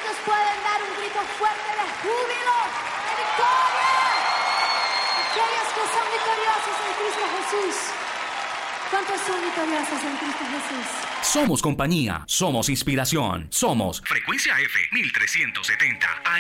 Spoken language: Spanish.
¿Cuántos pueden dar un grito fuerte de júbilo, de victoria? Aquellos que son victoriosos en Cristo Jesús. ¿Cuántos son victoriosos en Cristo Jesús? Somos compañía, somos inspiración, somos Frecuencia F 1370